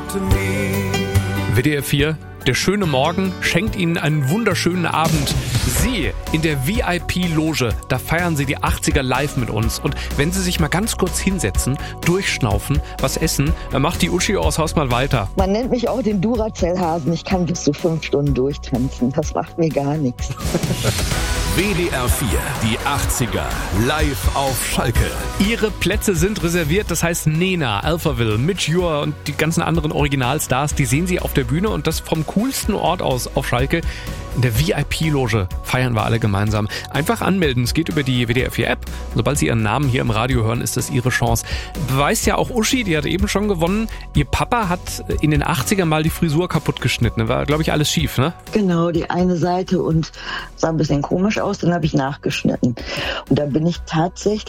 WDR 4, der schöne Morgen schenkt Ihnen einen wunderschönen Abend. Sie in der VIP-Loge, da feiern Sie die 80er live mit uns. Und wenn Sie sich mal ganz kurz hinsetzen, durchschnaufen, was essen, dann macht die Uschi aus Haus mal weiter. Man nennt mich auch den Duracell-Hasen. Ich kann bis zu 5 Stunden durchtanzen. Das macht mir gar nichts. WDR 4, die 80er, live auf Schalke. Ihre Plätze sind reserviert, das heißt Nena, Alphaville, Mitch Ure und die ganzen anderen Originalstars, die sehen Sie auf der Bühne und das vom coolsten Ort aus auf Schalke. In der VIP-Loge feiern wir alle gemeinsam. Einfach anmelden, es geht über die WDR 4-App. Sobald Sie Ihren Namen hier im Radio hören, ist das Ihre Chance. Beweist ja auch Uschi, die hat eben schon gewonnen. Ihr Papa hat in den 80ern mal die Frisur kaputt geschnitten. War, glaube ich, alles schief, ne? Genau, die eine Seite und sah ein bisschen komisch aus, dann habe ich nachgeschnitten. Und dann bin ich tatsächlich